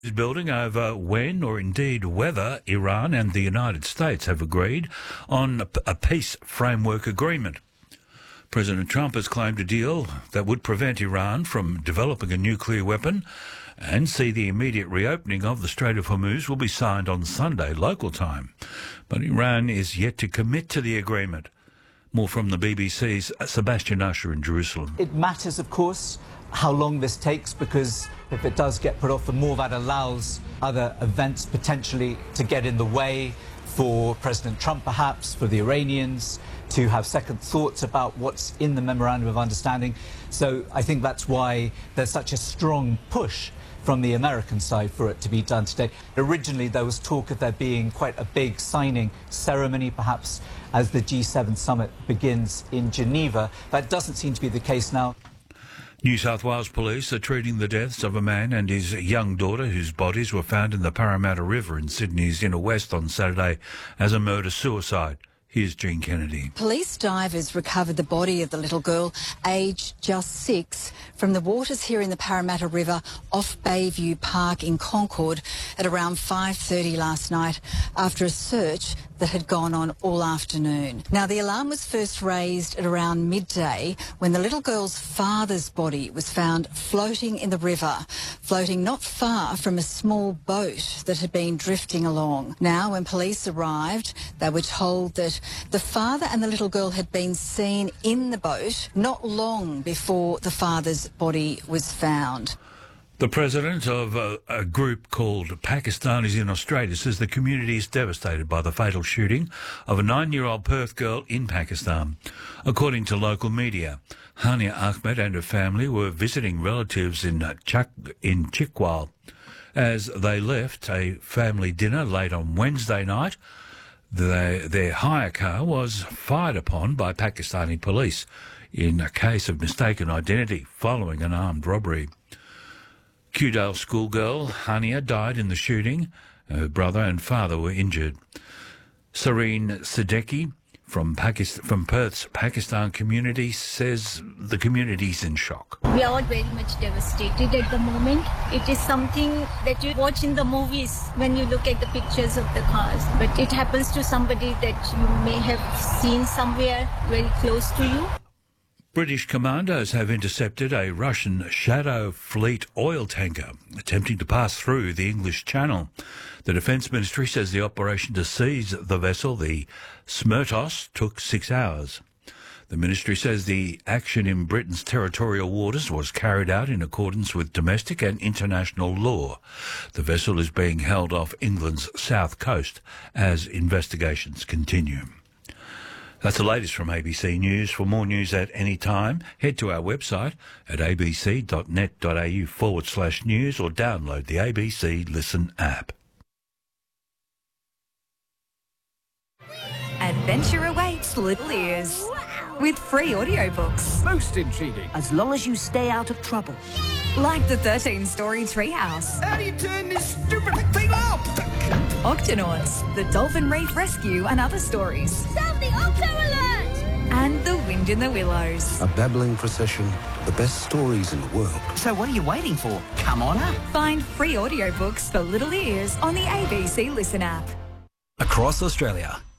Is building over when, or indeed whether, Iran and the United States have agreed on a peace framework agreement. President Trump has claimed a deal that would prevent Iran from developing a nuclear weapon and see the immediate reopening of the Strait of Hormuz will be signed on Sunday, local time. But Iran is yet to commit to the agreement. More from the BBC's Sebastian Usher in Jerusalem. It matters, of course, how long this takes, because if it does get put off, the more that allows other events potentially to get in the way for President Trump, perhaps, for the Iranians to have second thoughts about what's in the Memorandum of Understanding. So I think that's why there's such a strong push from the American side for it to be done today. Originally, there was talk of there being quite a big signing ceremony, perhaps as the G7 summit begins in Geneva. That doesn't seem to be the case now. New South Wales police are treating the deaths of a man and his young daughter, whose bodies were found in the Parramatta River in Sydney's inner west on Saturday, as a murder-suicide. Here's Jean Kennedy. Police divers recovered the body of the little girl, aged just 6, from the waters here in the Parramatta River off Bayview Park in Concord at around 5:30 last night after a search that had gone on all afternoon. Now, the alarm was first raised at around midday when the little girl's father's body was found floating in the river, floating not far from a small boat that had been drifting along. Now, when police arrived, they were told that the father and the little girl had been seen in the boat not long before the father's body was found. The president of a group called Pakistanis in Australia says the community is devastated by the fatal shooting of a 9-year-old Perth girl in Pakistan. According to local media, Hania Ahmed and her family were visiting relatives in Chickwal. As they left a family dinner late on Wednesday night, their hire car was fired upon by Pakistani police in a case of mistaken identity following an armed robbery. Kewdale schoolgirl Hania died in the shooting. Her brother and father were injured. Sareen Siddiqui from Perth's Pakistan community says the community's in shock. We are all very much devastated at the moment. It is something that you watch in the movies when you look at the pictures of the cars. But it happens to somebody that you may have seen somewhere very close to you. British commandos have intercepted a Russian Shadow Fleet oil tanker attempting to pass through the English Channel. The Defence Ministry says the operation to seize the vessel, the Smertos, took 6 hours. The ministry says the action in Britain's territorial waters was carried out in accordance with domestic and international law. The vessel is being held off England's south coast as investigations continue. That's the latest from ABC News. For more news at any time, head to our website at abc.net.au/news or download the ABC Listen app. Adventure awaits Little Ears with free audiobooks. Most intriguing. As long as you stay out of trouble. Like the 13-story Treehouse. How do you turn this stupid thing off? Octonauts, the Dolphin Reef Rescue and other stories. Stop the Octo Alert! And The Wind in the Willows. A babbling procession, the best stories in the world. So what are you waiting for? Come on up. Find free audiobooks for Little Ears on the ABC Listen app. Across Australia,